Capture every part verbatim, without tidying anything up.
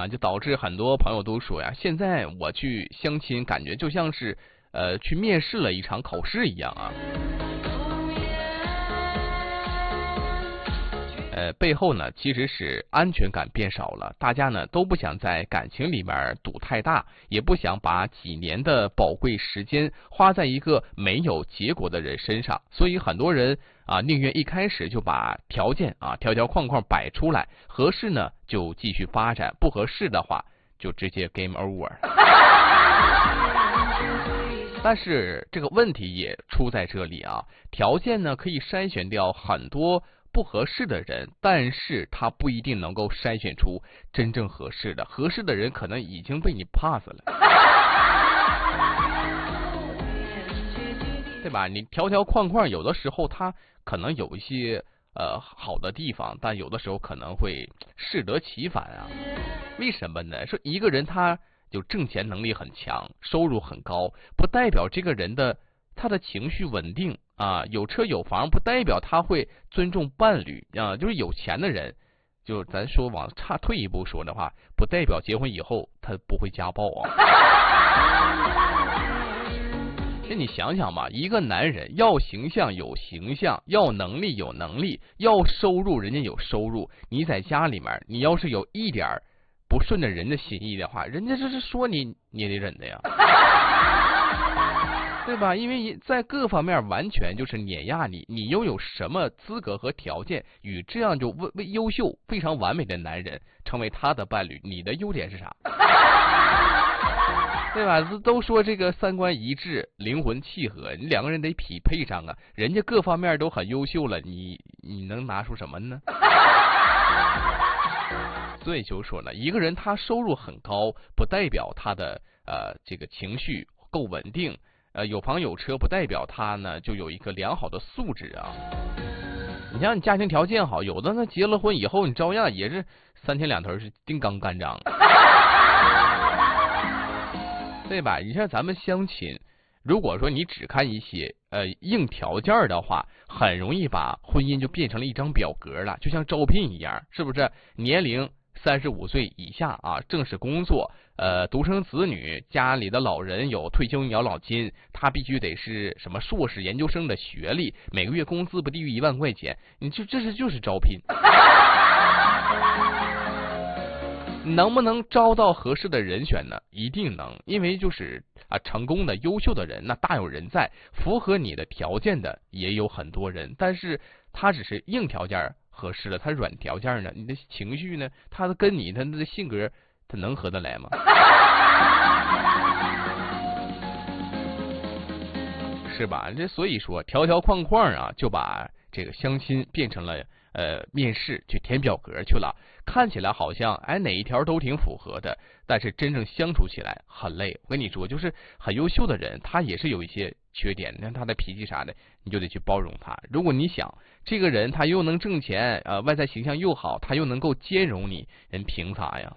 啊，就导致很多朋友都说呀，现在我去相亲，感觉就像是呃去面试了一场考试一样啊。呃，背后呢其实是安全感变少了，大家呢都不想在感情里面赌太大，也不想把几年的宝贵时间花在一个没有结果的人身上，所以很多人啊宁愿一开始就把条件啊条条框框摆出来，合适呢就继续发展，不合适的话就直接 game over。但是这个问题也出在这里啊，条件呢可以筛选掉很多不合适的人，但是他不一定能够筛选出真正合适的，合适的人可能已经被你 pass 了，对吧？你条条框框有的时候他可能有一些呃好的地方，但有的时候可能会适得其反啊。为什么呢？说一个人他就挣钱能力很强，收入很高，不代表这个人的他的情绪稳定啊，有车有房不代表他会尊重伴侣啊。就是有钱的人，就咱说往差退一步说的话，不代表结婚以后他不会家暴啊。那你想想吧，一个男人要形象有形象，要能力有能力，要收入人家有收入，你在家里面你要是有一点不顺着人的心意的话，人家这是说你你也得忍的呀。对吧？因为在各方面完全就是碾压你，你又有什么资格和条件与这样就为优秀非常完美的男人成为他的伴侣？你的优点是啥？对吧？都说这个三观一致，灵魂契合，你两个人得匹配上啊。人家各方面都很优秀了，你你能拿出什么呢？所以就说了，一个人他收入很高，不代表他的呃这个情绪够稳定。呃，有房有车不代表他呢就有一个良好的素质啊。你像你家庭条件好，有的呢结了婚以后，你照样也是三天两头是金刚干仗，对吧？你像咱们相亲，如果说你只看一些呃硬条件的话，很容易把婚姻就变成了一张表格了，就像招聘一样，是不是？年龄三十五岁以下啊，正式工作，呃，独生子女，家里的老人有退休养老金，他必须得是什么硕士研究生的学历，每个月工资不低于一万块钱，你就这是就是招聘。能不能招到合适的人选呢？一定能，因为就是啊，成功的、优秀的人那大有人在，符合你的条件的也有很多人，但是他只是硬条件合适了，他软条件呢？你的情绪呢？他跟你他的性格，他能合得来吗？是吧？这所以说条条框框啊，就把这个相亲变成了呃面试去填表格去了。看起来好像哎哪一条都挺符合的，但是真正相处起来很累。我跟你说，就是很优秀的人，他也是有一些缺点，你看他的脾气啥的，你就得去包容他。如果你想这个人他又能挣钱，呃，外在形象又好，他又能够兼容你，人凭啥呀？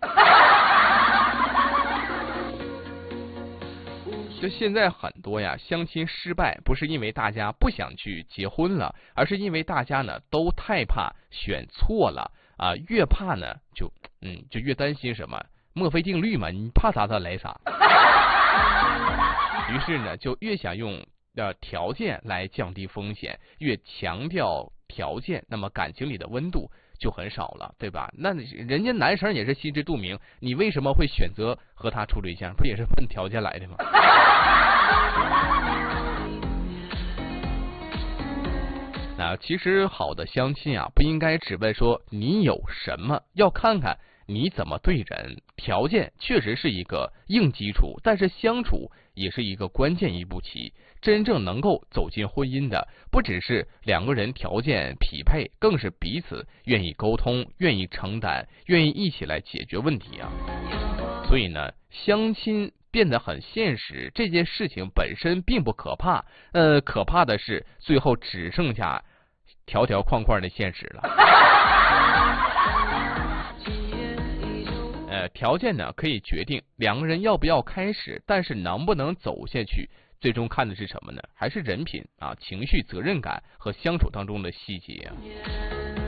就现在很多呀，相亲失败不是因为大家不想去结婚了，而是因为大家呢都太怕选错了啊，越怕呢就嗯就越担心什么墨菲定律嘛，你怕啥他来啥。于是呢就越想用呃条件来降低风险，越强调条件，那么感情里的温度就很少了，对吧？那人家男生也是心知肚明，你为什么会选择和他处对象？不也是奔条件来的吗？那其实好的相亲啊，不应该只问说你有什么，要看看你怎么对人。条件确实是一个硬基础，但是相处也是一个关键一步棋。真正能够走进婚姻的，不只是两个人条件匹配，更是彼此愿意沟通，愿意承担，愿意一起来解决问题啊。所以呢，相亲变得很现实，这件事情本身并不可怕，呃，可怕的是最后只剩下条条框框的现实了。呃，条件呢可以决定两个人要不要开始，但是能不能走下去，最终看的是什么呢？还是人品啊、情绪、责任感和相处当中的细节啊。